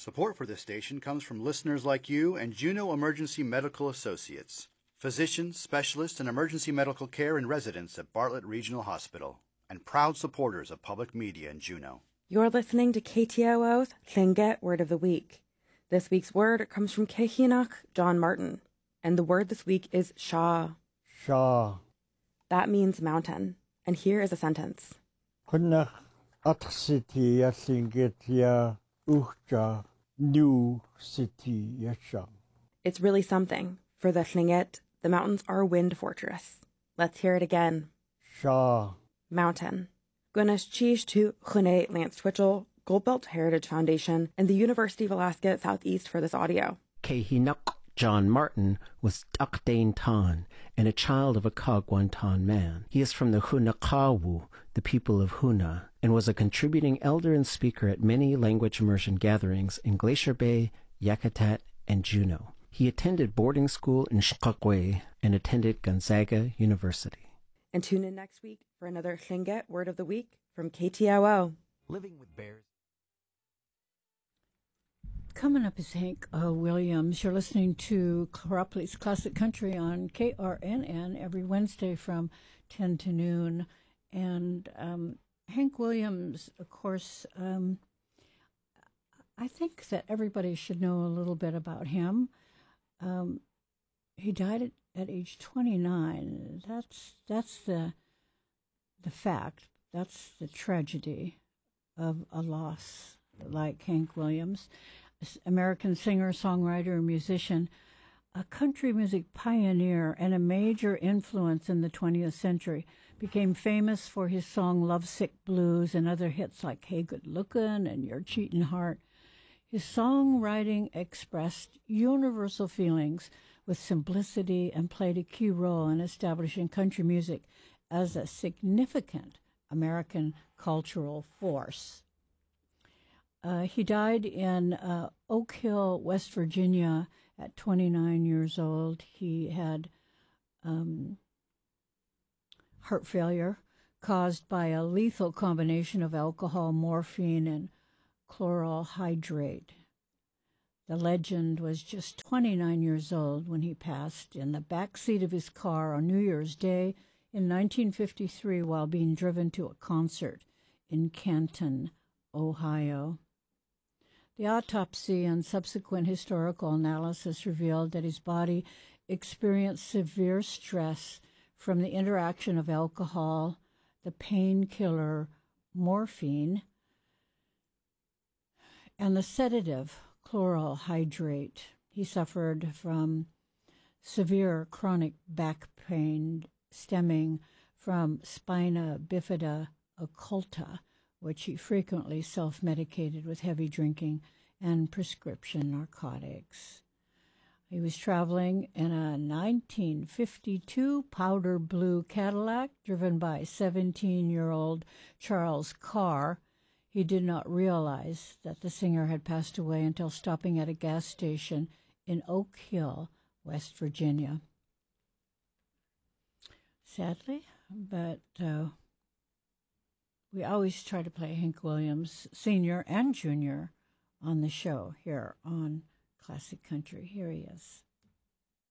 Support for this station comes from listeners like you and Juneau Emergency Medical Associates, physicians, specialists in emergency medical care and residents at Bartlett Regional Hospital, and proud supporters of public media in Juneau. You're listening to KTOO's Tlingit Word of the Week. This week's word comes from Kehinach John Martin, and the word this week is Shaw. Shaw. That means mountain, and here is a sentence. Kunach atsitia singetia uchja new city yeshang. It's really something. For the Tlingit, the mountains are a wind fortress. Let's hear it again. Shaw. Mountain. Gunash Chish to Chune Lance Twitchell, Goldbelt Heritage Foundation, and the University of Alaska Southeast for this audio. Kehinuk John Martin was Dakdain Tan and a child of a Kagwan man. He is from the Hunakawu, the people of Huna, and was a contributing elder and speaker at many language immersion gatherings in Glacier Bay, Yakutat, and Juneau. He attended boarding school in Shkakwe and attended Gonzaga University. And tune in next week for another Tlingit Word of the Week from KTOO. Living with bears. Coming up is Hank Williams. You're listening to Chiropoulos Classic Country on KRNN every Wednesday from 10 to noon. And Hank Williams, of course, I think that everybody should know a little bit about him. He died at age 29. That's the fact. That's the tragedy of a loss like Hank Williams. American singer, songwriter, and musician, a country music pioneer and a major influence in the 20th century, became famous for his song Lovesick Blues and other hits like Hey Good Lookin' and Your Cheatin' Heart. His songwriting expressed universal feelings with simplicity and played a key role in establishing country music as a significant American cultural force. He died in Oak Hill, West Virginia at 29 years old. He had heart failure caused by a lethal combination of alcohol, morphine, and chloral hydrate. The legend was just 29 years old when he passed in the back seat of his car on New Year's Day in 1953 while being driven to a concert in Canton, Ohio. The autopsy and subsequent historical analysis revealed that his body experienced severe stress from the interaction of alcohol, the painkiller morphine, and the sedative chloral hydrate. He suffered from severe chronic back pain stemming from spina bifida occulta, which he frequently self-medicated with heavy drinking and prescription narcotics. He was traveling in a 1952 powder blue Cadillac driven by 17-year-old Charles Carr. He did not realize that the singer had passed away until stopping at a gas station in Oak Hill, West Virginia. Sadly, but we always try to play Hank Williams, Sr. and Jr. on the show here on Classic Country. Here he is.